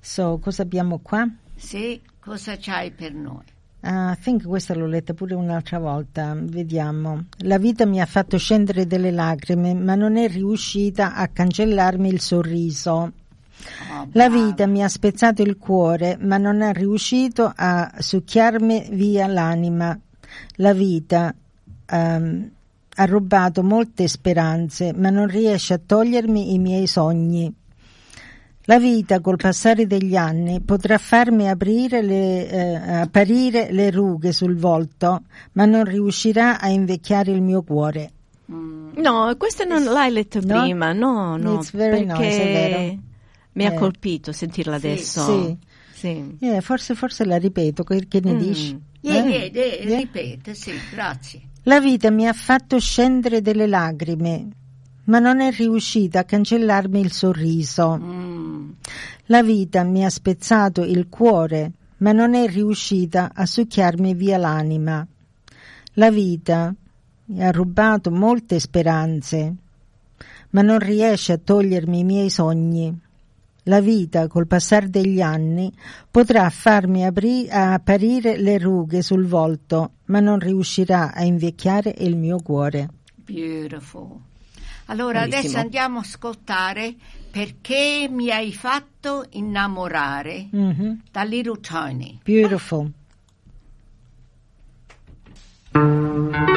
So, cosa abbiamo qua? Sì, cosa c'hai per noi? I think questa l'ho letta pure un'altra volta, vediamo. La vita mi ha fatto scendere delle lacrime, ma non è riuscita a cancellarmi il sorriso. La vita mi ha spezzato il cuore, ma non è riuscito a succhiarmi via l'anima. La vita ha rubato molte speranze, ma non riesce a togliermi i miei sogni. La vita, col passare degli anni, potrà farmi apparire le rughe sul volto, ma non riuscirà a invecchiare il mio cuore. No, questa non l'hai letta prima, no, It's very perché nice, è vero. mi ha colpito sentirla adesso. Sì. Forse la ripeto, che ne dici? Ripete, sì, grazie. La vita mi ha fatto scendere delle lacrime, ma non è riuscita a cancellarmi il sorriso. La vita mi ha spezzato il cuore, ma non è riuscita a succhiarmi via l'anima. La vita mi ha rubato molte speranze, ma non riesce a togliermi i miei sogni. La vita, col passare degli anni, potrà farmi apparire le rughe sul volto, ma non riuscirà a invecchiare il mio cuore. Beautiful. Allora, Bellissimo. adesso andiamo a ascoltare Perché mi hai fatto innamorare da Little Tony. Beautiful.